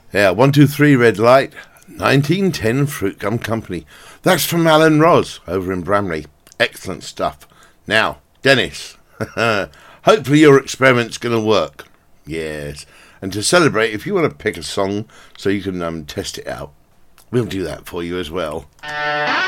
Yeah, 123 Red Light, 1910 Fruit Gum Company. That's from Alan Ross over in Bramley. Excellent stuff. Now, Dennis, hopefully your experiment's going to work. Yes. And to celebrate, if you want to pick a song so you can test it out, we'll do that for you as well.